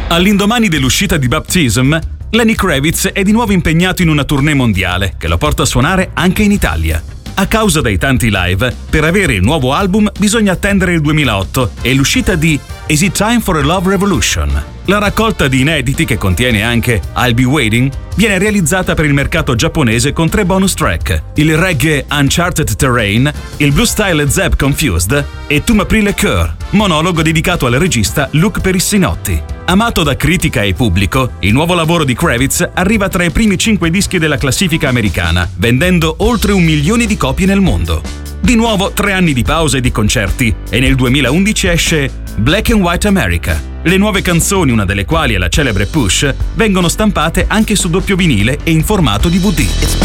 All'indomani dell'uscita di Baptism, Lenny Kravitz è di nuovo impegnato in una tournée mondiale che lo porta a suonare anche in Italia. A causa dei tanti live, per avere il nuovo album bisogna attendere il 2008 e l'uscita di Is It Time for a Love Revolution? La raccolta di inediti, che contiene anche I'll Be Waiting, viene realizzata per il mercato giapponese con 3 bonus track: il reggae Uncharted Terrain, il blue style Zeb Confused e Tu m'apris le cœur, monologo dedicato al regista Luc Perissinotti. Amato da critica e pubblico, il nuovo lavoro di Kravitz arriva tra i primi 5 dischi della classifica americana, vendendo oltre 1 milione di copie nel mondo. Di nuovo 3 anni di pausa e di concerti, e nel 2011 esce Black and White America. Le nuove canzoni, una delle quali è la celebre Push, vengono stampate anche su doppio vinile e in formato DVD.